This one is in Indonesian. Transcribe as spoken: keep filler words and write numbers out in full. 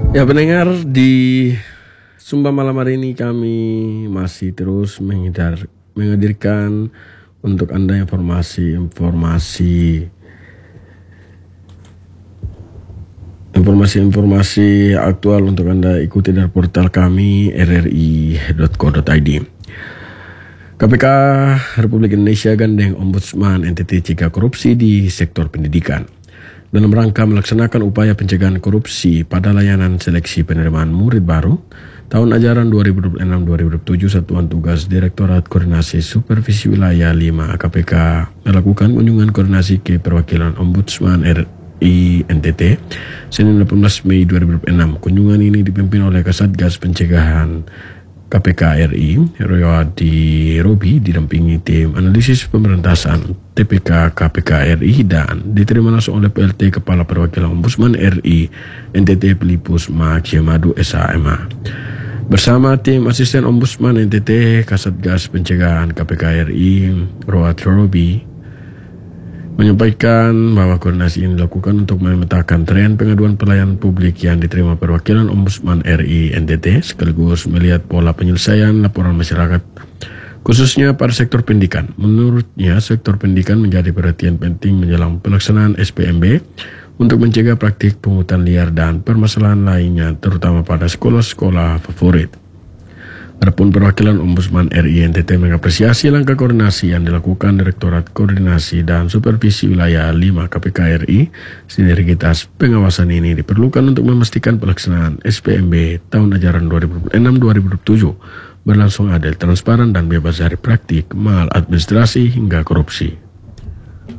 Ya pendengar, di Sumba malam hari ini kami masih terus mengedar, menghadirkan untuk Anda informasi-informasi informasi-informasi aktual untuk Anda ikuti dari portal kami r r i dot co dot i d. K P K Republik Indonesia gandeng Ombudsman N T T cegah korupsi di sektor pendidikan. Dalam rangka melaksanakan upaya pencegahan korupsi pada layanan seleksi penerimaan murid baru, tahun ajaran dua ribu dua puluh enam dua ribu dua puluh tujuh Satuan Tugas Direktorat Koordinasi Supervisi Wilayah lima K P K melakukan kunjungan koordinasi ke perwakilan Ombudsman R I N T T Senin delapan belas Mei dua ribu dua puluh enam. Kunjungan ini dipimpin oleh Kasatgas Pencegahan K P K R I, Royadi Robi, didampingi tim analisis pemberantasan T P K K P K R I dan diterima langsung oleh P L T Kepala Perwakilan Ombudsman R I N T T Pelipus Makiamadu S H M A. Bersama tim asisten Ombudsman N T T, Kasatgas Pencegahan K P K R I, Royadi Robi, menyampaikan bahwa koordinasi ini dilakukan untuk memetakan tren pengaduan pelayanan publik yang diterima perwakilan Ombudsman R I N T T sekaligus melihat pola penyelesaian laporan masyarakat khususnya pada sektor pendidikan. Menurutnya, sektor pendidikan menjadi perhatian penting menjelang pelaksanaan S P M B untuk mencegah praktik pungutan liar dan permasalahan lainnya terutama pada sekolah-sekolah favorit. Adapun perwakilan Ombudsman R I N T T mengapresiasi langkah koordinasi yang dilakukan Direktorat Koordinasi dan Supervisi Wilayah lima K P K R I. Sinergitas pengawasan ini diperlukan untuk memastikan pelaksanaan S P M B tahun ajaran dua ribu dua puluh enam dua ribu dua puluh tujuh berlangsung adil, transparan, dan bebas dari praktik maladministrasi hingga korupsi.